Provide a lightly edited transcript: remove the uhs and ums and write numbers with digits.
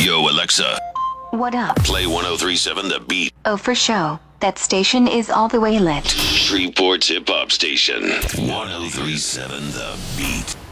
Yo, Alexa, What up? play 1037 The Beat. Oh, for show. That station is all the way lit. Shreveport's hip hop station. 1037 The Beat.